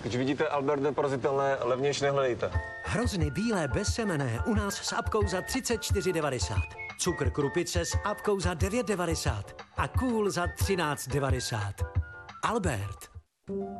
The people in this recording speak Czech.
Když vidíte Albert neporazitelné, levnější nehledejte. Hrozny bílé bezsemenné u nás s apkou za 34,90. Cukr Krupice s apkou za 9,90. A kůl za 13,90. Albert.